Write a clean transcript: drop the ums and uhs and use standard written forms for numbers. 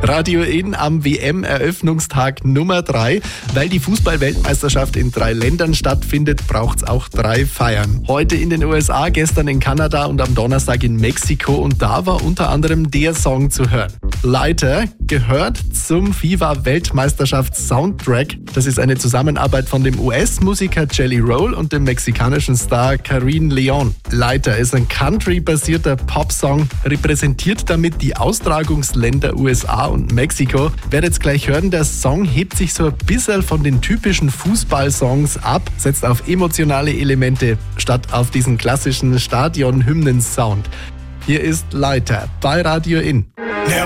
Radio In am WM-Eröffnungstag Nummer 3. Weil die Fußball-Weltmeisterschaft in 3 Ländern stattfindet, braucht's auch 3 Feiern. Heute in den USA, gestern in Kanada und am Donnerstag in Mexiko. Und da war unter anderem der Song zu hören. Lighter gehört zum FIFA-Weltmeisterschafts-Soundtrack. Das ist eine Zusammenarbeit von dem US-Musiker Jelly Roll und dem mexikanischen Star Karin Leon. Lighter ist ein Country-basierter Popsong, repräsentiert damit die Austragungsländer USA und Mexiko. Werdet jetzt gleich hören, der Song hebt sich so ein bisschen von den typischen Fußballsongs ab, setzt auf emotionale Elemente statt auf diesen klassischen Stadion-Hymnen-Sound. Hier ist Lighter bei Radio In.